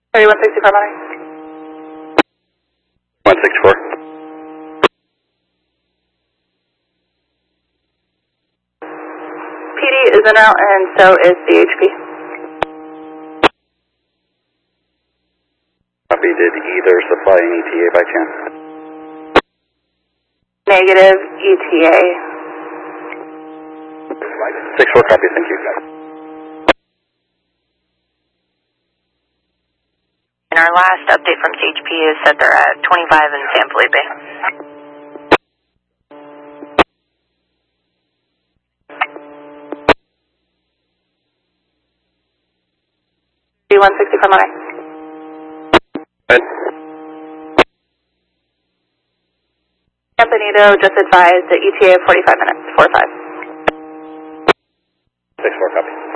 3165 Monterey. 164. PD is in route and so is CHP. Copy. Did either supply an ETA by chance? Negative ETA. 6-4 copy, thank you. And our last update from CHP is that they're at 25 in San Felipe. D165 Monterey. Good. Campanito just advised the ETA of 45 minutes, 4-5. 6-4 copy.